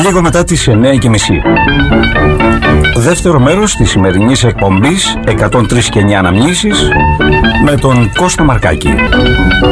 λίγο μετά τις 9:30. Δεύτερο μέρος της σημερινής εκπομπής 103 και 9 αναμνήσεις με τον Κώστα Μαρκάκη.